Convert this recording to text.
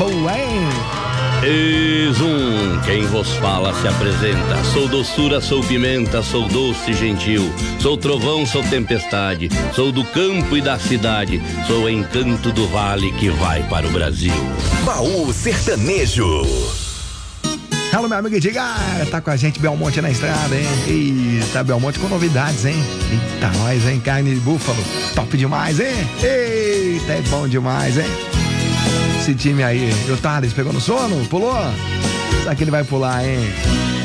boa, hein? Quem vos fala se apresenta. Sou doçura, sou pimenta, sou doce e gentil. Sou trovão, sou tempestade. Sou do campo e da cidade. Sou o encanto do vale que vai para o Brasil. Baú Sertanejo. Alô, meu amigo Edgar, tá com a gente, Belmonte na estrada, hein? Eita, Belmonte com novidades, hein? Eita, nós, hein? Carne de búfalo, top demais, hein? Eita, é bom demais, hein? Esse time aí, e o Thales pegou no sono? Pulou? Será que ele vai pular, hein?